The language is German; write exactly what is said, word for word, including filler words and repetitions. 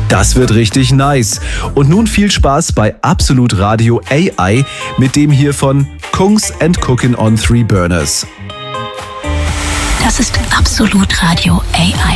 Das wird richtig nice. Und nun viel Spaß bei Absolut Radio A I mit dem hier von Kungs and Cookin' on Three Burners. Das ist Absolut Radio A I.